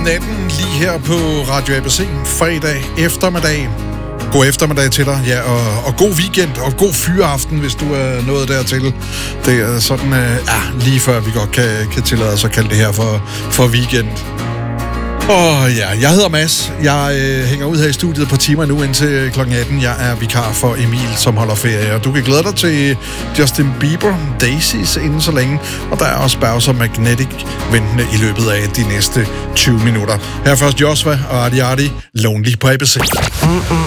natten lige her på Radio ABC, fredag eftermiddag. God eftermiddag til dig, ja, og god weekend, og god fyreaften, hvis du er nået dertil. Det er sådan, lige før vi godt kan tillade os at kalde det her for weekend. Ja, jeg hedder Mads. Jeg hænger ud her i studiet på timer nu indtil kl. 18. Jeg er vikar for Emil, som holder ferie. Og du kan glæde dig til Justin Bieber, Daisies inden så længe. Og der er også Bowser Magnetic ventende i løbet af de næste 20 minutter. Her først Joshua og Arti Lonely på ABC.